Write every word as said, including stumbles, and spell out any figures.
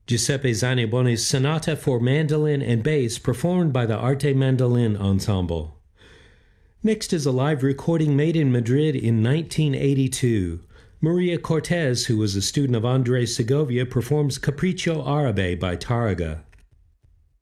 Giuseppe Zanibone's Sonata for Mandolin and Bass, performed by the Arte Mandolin Ensemble. Next is a live recording made in Madrid in nineteen eighty-two. Maria Cortez, who was a student of Andres Segovia, performs Capriccio Arabe by Tárrega.